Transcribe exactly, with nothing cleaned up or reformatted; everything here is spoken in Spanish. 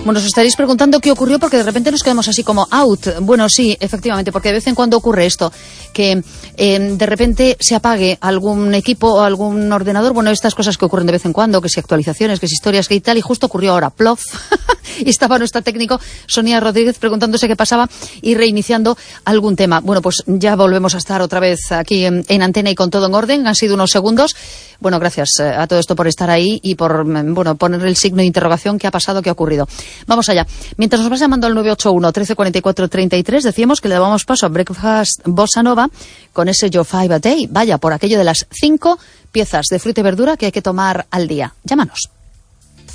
Bueno, os estaréis preguntando qué ocurrió porque de repente nos quedamos así como out. Bueno, sí, efectivamente, porque de vez en cuando ocurre esto, que eh, de repente se apague algún equipo o algún ordenador. Bueno, estas cosas que ocurren de vez en cuando, que si actualizaciones, que si historias, que y tal, y justo ocurrió ahora, plof. Y estaba nuestra técnico, Sonia Rodríguez, preguntándose qué pasaba y reiniciando algún tema. Bueno, pues ya volvemos a estar otra vez aquí en, en antena y con todo en orden. Han sido unos segundos. Bueno, gracias eh, a todo esto por estar ahí y por, bueno, poner el signo de interrogación. ¿Qué ha pasado? ¿Qué ha ocurrido? Vamos allá. Mientras nos vas llamando al nueve ocho uno, trece cuarenta y cuatro, treinta y tres, decíamos que le dábamos paso a Breakfast Bossa Nova con ese Your Five a Day. Vaya, por aquello de las cinco piezas de fruta y verdura que hay que tomar al día. Llámanos.